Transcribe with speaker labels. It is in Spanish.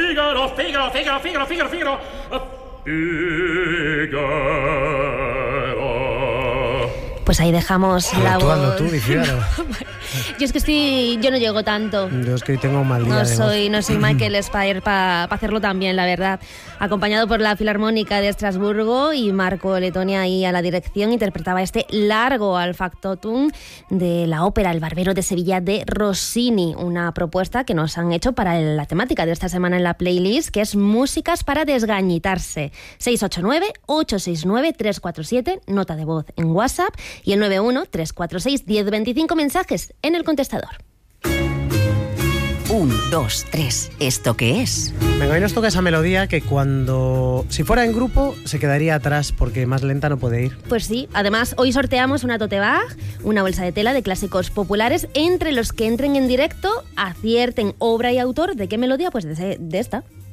Speaker 1: Figaro, Figaro, Figaro, Figaro, Figaro, Figaro.
Speaker 2: Pues ahí dejamos la voz.
Speaker 3: Tú, Figaro.
Speaker 2: Yo es que yo no llego tanto.
Speaker 3: Yo es que hoy tengo un mal día.
Speaker 2: No soy Michael Spire para hacerlo tan bien, la verdad. Acompañado por la Filarmónica de Estrasburgo y Marco Letonia ahí a la dirección, interpretaba este largo al factotum de la ópera El Barbero de Sevilla de Rossini, una propuesta que nos han hecho para la temática de esta semana en la playlist, que es músicas para desgañitarse. 689-869-347, nota de voz en WhatsApp, y el 91-346-1025 mensajes en el contestador.
Speaker 4: 1, 2, 3. ¿Esto qué es?
Speaker 3: Venga, hoy nos toca esa melodía que si fuera en grupo se quedaría atrás porque más lenta no puede ir.
Speaker 2: Pues sí, además hoy sorteamos una tote bag, una bolsa de tela de clásicos populares, entre los que entren en directo, acierten obra y autor de qué melodía, pues de esta.